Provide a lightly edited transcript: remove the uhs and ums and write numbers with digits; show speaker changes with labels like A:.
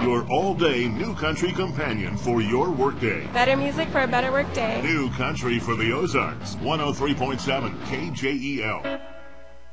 A: your all-day New Country companion for your workday.
B: Better music for a better workday.
A: New Country for the Ozarks, 103.7 KJEL.